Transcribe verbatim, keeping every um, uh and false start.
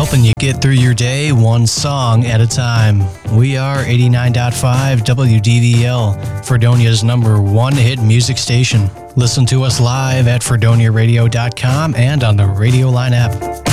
helping you get through your day one song at a time. We are eighty-nine point five W D V L, Fredonia's number one hit music station. Listen to us live at fredonia radio dot com and on the Radio Line app.